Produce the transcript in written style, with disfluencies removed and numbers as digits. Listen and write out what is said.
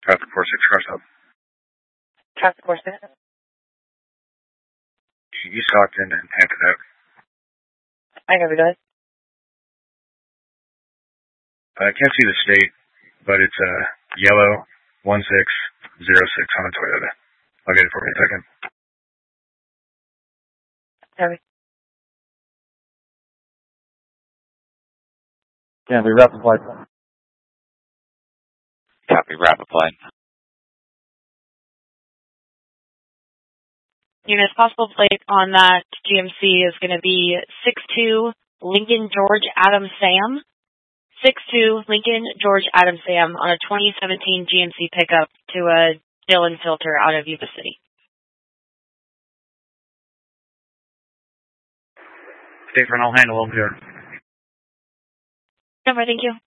Traffic 46 car stop. Traffic 46. You Stockton and Hampton Oak. I never did. I can't see the state, but it's yellow 1606 on a Toyota. I'll get it for you in a second. Sorry. Can we rapid flight? Copy, rapid flight. Unit possible plate on that GMC is going to be 62 Lincoln George Adam Sam. 62 Lincoln George Adam Sam on a 2017 GMC pickup to a Dillon filter out of Yuba City. State front, I'll handle them here. Number, thank you.